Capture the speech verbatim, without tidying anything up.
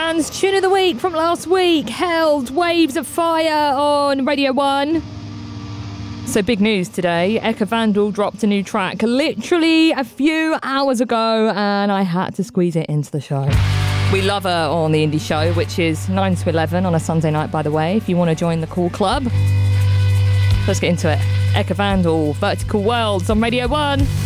Dan's tune of the week from last week held Waves of Fire on Radio one. So big news today. Eka Vandal dropped a new track literally a few hours ago and I had to squeeze it into the show. We love her on the Indie Show, which is nine to eleven on a Sunday night, by the way, if you want to join the cool club. Let's get into it. Eka Vandal, Vertical Worlds on Radio one.